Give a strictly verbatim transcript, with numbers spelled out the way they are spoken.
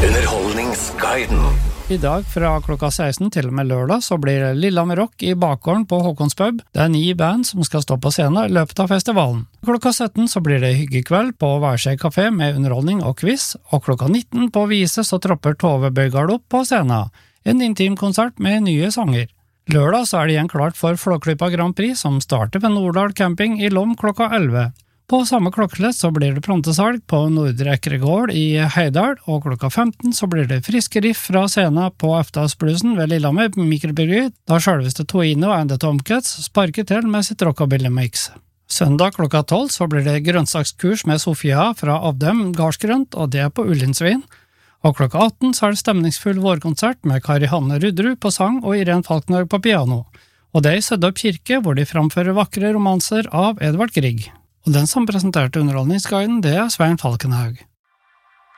Underholdningsguiden. I dag fra klokka seksten til og med lørdag så blir det Lillehammer Rock i bakgården på Håkonspub. Det er ni band som skal stå på scenen i løpet av festivalen. Klokka sytten så blir det hyggekveld på Værskjeg kafé med underholdning og quiz, og klokka nitten på Vise så tropper Tove Bøygard opp på scenen. En intim konsert med nye sanger. Lørdag så er det igjen klart for Flåklypa Grand Prix som starter ved Nordahl camping i Lom klokka elleve. På samme klokkeslett så blir det plantesalg på Nordre Ekregård i Heidal, og klokka femten så blir det friske riff fra scenen på Eftasbluesen ved Lillehammer mikrobryggeri, da selveste Toino and the Tomcats sparker til med sitt rockabilly-mix. Søndag klokka tolv så blir det grønnsakskurs med Sofia fra Avdem Garsgrønt, og det er på Ullinsvin. Og klokka atten så er det stemningsfull vårkonsert med Kari Hanne Rudrud på sang og Irene Falkner på piano. Og det er i Søddopp kirke hvor de framfører vakre romanser av Edvard Grieg. Og den som presenterte underholdningsguiden, det er Svein Falkenhaug.